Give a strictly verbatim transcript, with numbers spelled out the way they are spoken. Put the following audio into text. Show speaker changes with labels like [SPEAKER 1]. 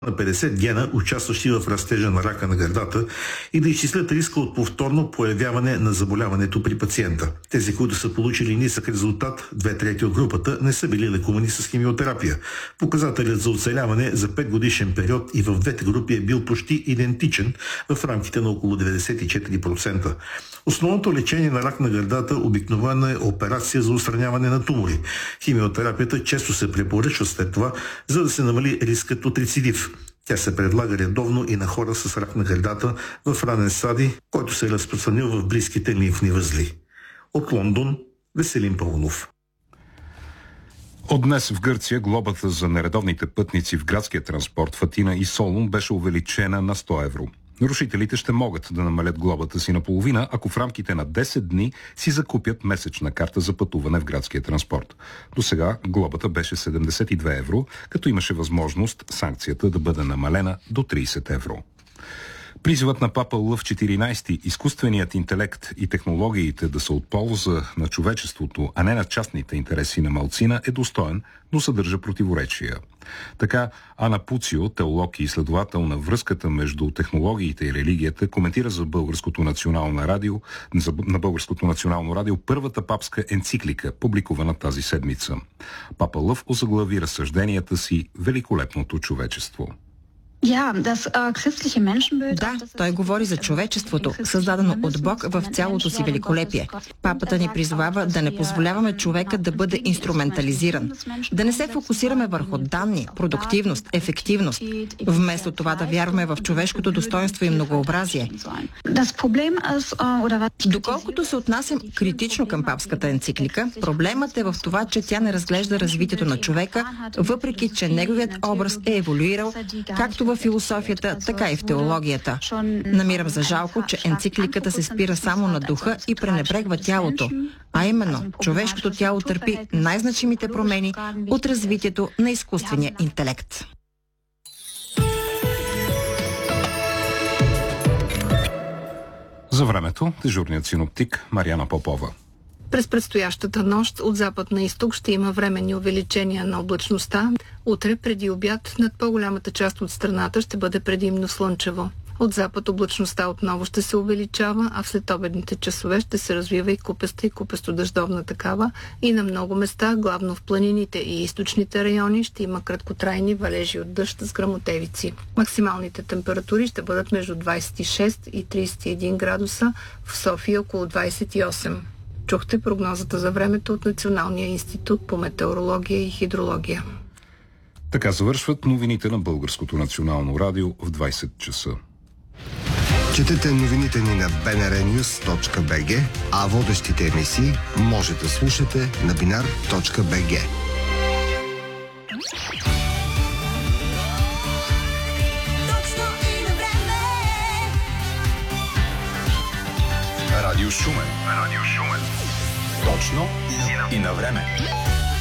[SPEAKER 1] на петдесет гена, участващи в растежа на рака на гърдата, и да изчислят риска от повторно появяване на заболяването при пациента. Тези, които са получили нисък резултат, две трети от групата, не са били лекувани с химиотерапия. Показателят за оцеляване за пет годишен период и в двете групи е бил почти идентичен в рамките на около деветдесет и четири процента. Основното лечение на рак на гърдата обикновено е операция за отстраняване на тумори. Химиотерапията често се препоръчва след това, за да се намали рискът от рецидив. Тя се предлага редовно и на хора с рак на гърдата в ранен стадий, който се е разпространил в близките лимфни възли. От Лондон, Веселин Пълнов.
[SPEAKER 2] От днес в Гърция глобата за нередовните пътници в градския транспорт в Атина и Солун беше увеличена на сто евро. Нарушителите ще могат да намалят глобата си наполовина, ако в рамките на десет дни си закупят месечна карта за пътуване в градския транспорт. До сега глобата беше седемдесет и две евро, като имаше възможност санкцията да бъде намалена до тридесет евро. Призивът на папа Лъв четиринайсети изкуственият интелект и технологиите да са от полза на човечеството, а не на частните интереси на малцина, е достоен, но съдържа противоречия. Така Ана Пуцио, теолог и изследовател на връзката между технологиите и религията, коментира за Българското национално радио, на Българското национално радио първата папска енциклика, публикувана тази седмица. Папа Лъв озаглави разсъжденията си "Великолепното човечество".
[SPEAKER 3] Да, той говори за човечеството, създадено от Бог в цялото си великолепие. Папата ни призовава да не позволяваме човека да бъде инструментализиран, да не се фокусираме върху данни, продуктивност, ефективност, вместо това да вярваме в човешкото достоинство и многообразие. Доколкото се отнасям критично към папската енциклика, проблемът е в това, че тя не разглежда развитието на човека, въпреки че неговият образ е еволюирал, както в философията, така и в теологията. Намирам за жалко, че енцикликата се спира само на духа и пренебрегва тялото, а именно човешкото тяло търпи най-значимите промени от развитието на изкуствения интелект.
[SPEAKER 2] За времето, дежурният синоптик Мариана Попова.
[SPEAKER 4] През предстоящата нощ от запад на изток ще има временни увеличения на облачността. Утре преди обяд над по-голямата част от страната ще бъде предимно слънчево. От запад облачността отново ще се увеличава, а в следобедните часове ще се развива и купеста и купесто-дъждовна такава, и на много места, главно в планините и източните райони, ще има краткотрайни валежи от дъжд с гръмотевици. Максималните температури ще бъдат между двайсет и шест и трийсет и един градуса, в София около двайсет и осем. Чухте прогнозата за времето от Националния институт по метеорология и хидрология.
[SPEAKER 2] Така завършват новините на Българското национално радио в двайсет часа.
[SPEAKER 5] Четете новините ни на би ен ар нюз точка би джи, а водещите емисии може да слушате на бинар точка би джи.
[SPEAKER 6] Радио Шумен. Радио Шумен. Точно и на време.